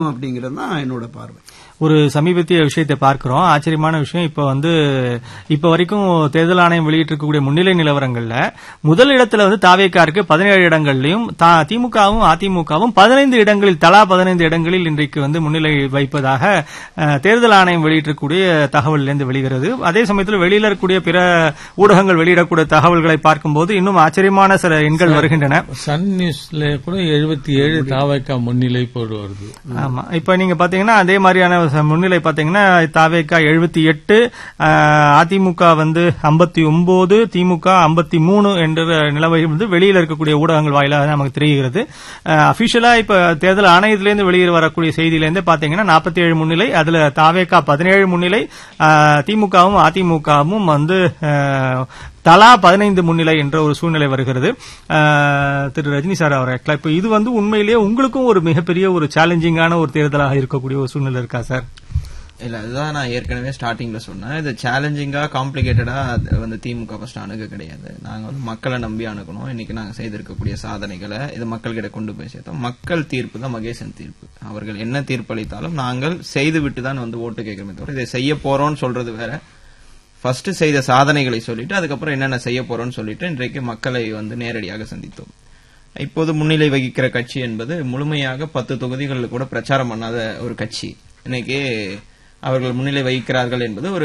அப்படிங்கிறது தான் என்னோட பார்வை. ஒரு சமீபத்திய விஷயத்தை பார்க்கிறோம். ஆச்சரியமான விஷயம். இப்ப வரைக்கும் தேர்தல் ஆணையம் வெளியிட்டிருக்கக்கூடிய முன்னிலை நிலவரங்கள்ல முதல் இடத்துல தாவேகா இருக்கு 17 இடங்கள்லயும், திமுகவும் அதிமுகவும் 15 இடங்களில், தலா 15 இடங்களில் இன்றைக்கு முன்னிலை வைப்பதாக தேர்தல் ஆணையம் வெளியிட்டிருக்கக்கூடிய தகவலிலிருந்து வெளிகிறது. அதே சமயத்தில் வெளியில இருக்கக்கூடிய பிற ஊடகங்கள் வெளியிடக்கூடிய தகவல்களை பார்க்கும்போது இன்னும் ஆச்சரியமான சில எண்கள் வருகின்றன. சன் நியூஸ்ல கூட 77 தாவேகா முன்னிலை போடு வருது. ஆமா, இப்ப நீங்க பாத்தீங்கன்னா அதே மாதிரியான முன்னிலை பாத்தீங்கன்னா தாவேகா 78, அதிமுக 59, திமுக 53 என்ற நிலவை வெளியில இருக்கக்கூடிய ஊடகங்கள் வாயிலாக நமக்கு தெரிகிறது. அபிஷியலா இப்ப தேர்தல் ஆணையத்திலிருந்து வெளியே வரக்கூடிய செய்தியிலிருந்து பாத்தீங்கன்னா 47 முன்னிலை, அதுல தாவேகா 17 முன்னிலை, திமுகவும் அதிமுகவும் தலா 15 முன்னிலை என்ற ஒரு சூழ்நிலை வருகிறது. திரு ரஜினி சார் அவர்கள், இப்ப இது உண்மையிலேயே உங்களுக்கும் ஒரு மிகப்பெரிய ஒரு சேலஞ்சிங்கான ஒரு தேர்தலாக இருக்கக்கூடிய ஒரு சூழ்நிலை இருக்கா சார்? இல்ல, அதுதான் நான் ஏற்கனவே ஸ்டார்டிங்ல சொன்னேன். இது சேலஞ்சிங்கா காம்ப்ளிகேட்டடா திமுக ஃபர்ஸ்ட் அணுக கிடையாது. நாங்க மக்களை நம்பி அணுகணும். இன்னைக்கு நாங்க செய்திருக்கக்கூடிய சாதனைகளை இது மக்கள்கிட்ட கொண்டு போய் சேர்த்தோம். மக்கள் தீர்ப்பு தான் மகேசன் தீர்ப்பு. அவர்கள் என்ன தீர்ப்பளித்தாலும் நாங்கள் செய்து விட்டு தான் ஓட்டு கேட்கிறோமே தவிர இதை செய்ய போறோம்னு சொல்றது வேற. ஃபர்ஸ்ட் செய்த சாதனைகளை சொல்லிட்டு அதுக்கப்புறம் என்னென்ன செய்ய போறோம்னு சொல்லிட்டு இன்றைக்கு மக்களை நேரடியாக சந்தித்தோம். இப்போது முன்னிலை வகிக்கிற கட்சி என்பது முழுமையாக 10 தொகுதிகளில் கூட பிரச்சாரம் பண்ணாத ஒரு கட்சி. இன்னைக்கு அவர்கள் முன்னிலை வகிக்கிறார்கள் என்பது ஒரு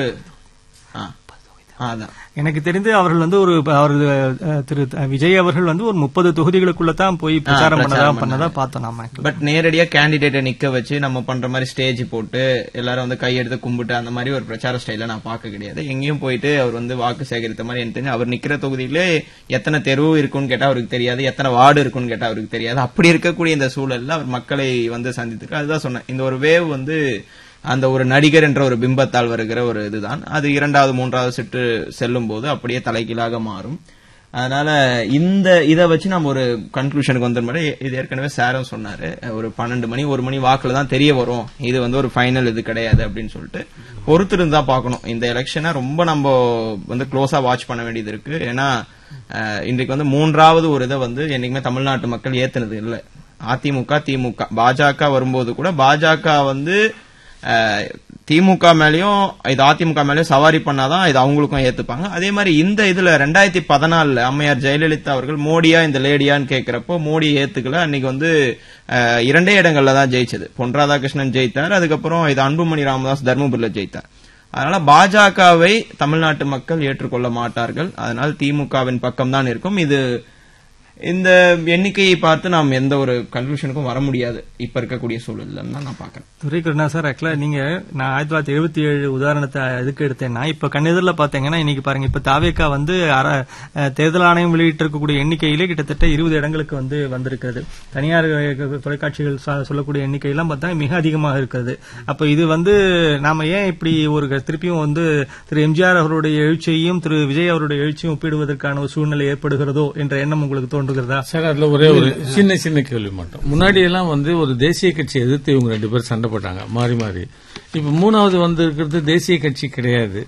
எனக்கு தெரிந்து அவர்கள் திரு விஜய் அவர்கள் ஒரு 30 தொகுதிகளுக்குள்ளதான் போய் பிரச்சாரம் பண்ணதா பார்த்தோம் நாம. பட் நேரடியா கேண்டிடேட்டை நிக்க வச்சு நம்ம பண்ற மாதிரி ஸ்டேஜ் போட்டு எல்லாரும் கையெடுத்து கும்பிட்டு அந்த மாதிரி ஒரு பிரச்சார ஸ்டைல நான் பார்க்க கிடையாது. எங்கேயும் போயிட்டு அவர் வாக்கு சேகரித்த மாதிரி எனக்கு தெரிஞ்சு அவர் நிக்கிற தொகுதியிலே எத்தனை தெரு இருக்குன்னு கேட்டா அவருக்கு தெரியாது, எத்தனை வார்டு இருக்குன்னு கேட்டா அவருக்கு தெரியாது. அப்படி இருக்கக்கூடிய இந்த சூழல்ல அவர் மக்களை சந்தித்திருக்கு. அதுதான் சொன்னேன், இந்த ஒரு வேவ் அந்த ஒரு நடிகர் என்ற ஒரு பிம்பத்தால் வருகிற ஒரு இதுதான். அது 2வது 3வது சுற்று செல்லும் போது அப்படியே தலைகீழாக மாறும். அதனால இதை வச்சு நம்ம ஒரு கன்க்ளூஷனுக்கு வந்துடும். இது ஏற்கனவே சாரும் சொன்னாரு, ஒரு 12 மணி 1 மணி வாக்குல தான் தெரிய வரும், இது ஒரு ஃபைனல் இது கிடையாது அப்படின்னு சொல்லிட்டு பொறுத்திருந்து தான் பார்க்கணும். இந்த எலெக்ஷனை ரொம்ப நம்ம க்ளோஸா வாட்ச் பண்ண வேண்டியது இருக்கு. ஏன்னா இன்றைக்கு 3வது ஒரு இதை என்னைக்குமே தமிழ்நாட்டு மக்கள் ஏத்துனது இல்லை. அதிமுக திமுக பாஜக வரும்போது கூட பாஜக திமுக மேலயும் இது அதிமுக மேலயும் சவாரி பண்ணாதான் இது அவங்களுக்கும் ஏத்துப்பாங்க. அதே மாதிரி இந்த இதுல 2014 அம்மையார் ஜெயலலிதா அவர்கள் மோடியா இந்த லேடியான்னு கேட்கிறப்போ மோடியை ஏத்துக்கல. அன்னைக்கு 2 இடங்கள்ல தான் ஜெயிச்சது. பொன் ராதாகிருஷ்ணன் ஜெயித்தார், அதுக்கப்புறம் இது அன்புமணி ராமதாஸ் தர்மபுரியில ஜெயித்தார். அதனால பாஜகவை தமிழ்நாட்டு மக்கள் ஏற்றுக்கொள்ள மாட்டார்கள். அதனால் திமுகவின் பக்கம் தான் இருக்கும். இந்த எண்ணிக்கையை பார்த்து நாம் எந்த ஒரு கன்க்ளூஷனுக்கும் வர முடியாது இப்ப இருக்கக்கூடிய சூழல்ல நான் பாக்கிறேன். துரைக்கண்ணா சார், நீங்க நான் 1977 உதாரணத்தை எதுக்கு எடுத்தேன்னா, இப்ப கண்ணெதிரில பாத்தீங்கன்னா இன்னைக்கு பாருங்க, இப்ப தாவேகா தேர்தல் ஆணையம் வெளியிட்டு இருக்கக்கூடிய எண்ணிக்கையிலே கிட்டத்தட்ட 20 இடங்களுக்கு வந்திருக்கிறது. தனியார் தொலைக்காட்சிகள் சொல்லக்கூடிய எண்ணிக்கையெல்லாம் பார்த்தா மிக அதிகமாக இருக்கிறது. அப்ப இது நாம ஏன் இப்படி ஒரு திருப்பியும் திரு எம்ஜிஆர் அவருடைய எழுச்சியையும் திரு விஜய் அவருடைய எழுச்சியும் ஒப்பிடுவதற்கான ஒரு சூழ்நிலை ஏற்படுகிறதோ என்ற எண்ணம் உங்களுக்கு தோன்றுகிறதா சார்? அதுல ஒரே ஒரு சின்ன கேள்வி மட்டும். முன்னாடி எல்லாம் ஒரு தேசிய கட்சி எதிர்த்து இவங்க 2 பேர் சண்டை போட்டாங்க மாறி மாறி. இப்ப 3வது இருக்கிறது தேசிய கட்சி கிடையாது.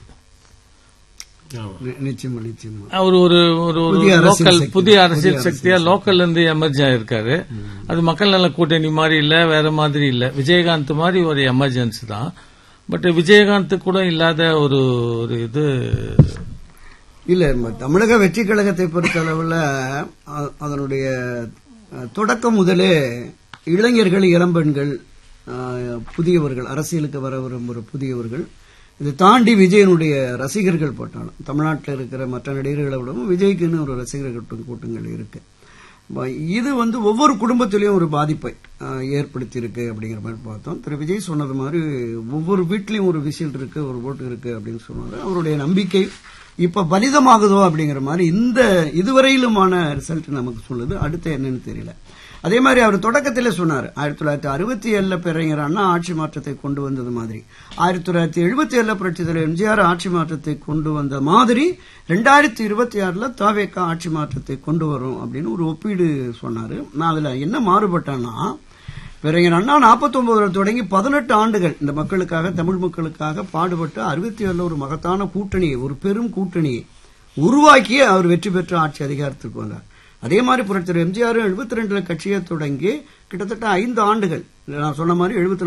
ஒரு லோக்கல் புதிய அரசியல் சக்தியா லோக்கல்ல இருந்து எமர்ஜ் ஆயிருக்காரு. அது மக்கள் நல கூட்டணி மாதிரி இல்ல, வேற மாதிரி இல்ல, விஜயகாந்த் மாதிரி ஒரு எமர்ஜென்சி தான். பட் விஜயகாந்த் கூட இல்லாத ஒரு இது இல்ல. தமிழக வெற்றி கழகத்தை பொறுத்த அளவுல அதனுடைய தொடக்கம் முதலே இளைஞர்கள், இளம்பெண்கள், புதியவர்கள், அரசியலுக்கு வர விரும்புகிற புதியவர்கள், இதை தாண்டி விஜயனுடைய ரசிகர்கள் போட்டாலும் தமிழ்நாட்டில் இருக்கிற மற்ற நடிகர்களை விடவும் விஜய்க்குன்னு ஒரு ரசிகர்கள் கூட்டங்கள் இருக்கு. இது ஒவ்வொரு குடும்பத்திலையும் ஒரு பாதிப்பை ஏற்படுத்தி இருக்கு அப்படிங்கிற மாதிரி பார்த்தோம். திரு விஜய் சொன்னது மாதிரி ஒவ்வொரு வீட்லயும் ஒரு விசில் இருக்கு, ஒரு ஓட்டு இருக்கு அப்படின்னு சொன்னாரு. அவருடைய நம்பிக்கை இப்ப பலிதமாகுதோ அப்படிங்கிற மாதிரி இதுவரையிலுமான ரிசல்ட் நமக்கு சொல்லுது. அடுத்து என்னன்னு தெரியல. அதே மாதிரி அவர் தொடக்கத்தில் சொன்னார், 1967 பேரறிஞர் அண்ணா ஆட்சி மாற்றத்தை கொண்டு வந்தது மாதிரி, 1977 புரட்சித்தலைவர் எம்ஜிஆர் ஆட்சி மாற்றத்தை கொண்டு வந்த மாதிரி 2026 தாவேகா ஆட்சி மாற்றத்தை கொண்டு வரும் அப்படின்னு ஒரு ஒப்பீடு சொன்னாரு. நான் அதுல என்ன மாறுபட்டேன்னா, பேரறிஞர் அண்ணா 49 தொடங்கி 18 ஆண்டுகள் இந்த மக்களுக்காக, தமிழ் மக்களுக்காக பாடுபட்டு 67 ஒரு மகத்தான கூட்டணியை, ஒரு பெரும் கூட்டணியை உருவாக்கிய அவர் வெற்றி பெற்று ஆட்சி அதிகாரத்திற்கு வந்தார். அதே மாதிரி புரட்சித்தலைவர் எம்ஜிஆர் 72 கட்சியை தொடங்கி கிட்டத்தட்ட 5 ஆண்டுகள் நான் சொன்ன மாதிரி 74